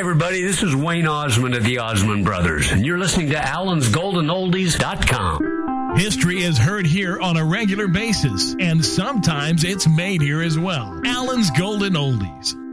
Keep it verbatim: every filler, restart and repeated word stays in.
everybody. This is Wayne Osmond of the Osmond Brothers, and you're listening to Allen's Golden Oldies dot com. History is heard here on a regular basis, and sometimes it's made here as well. Allen's Golden Oldies.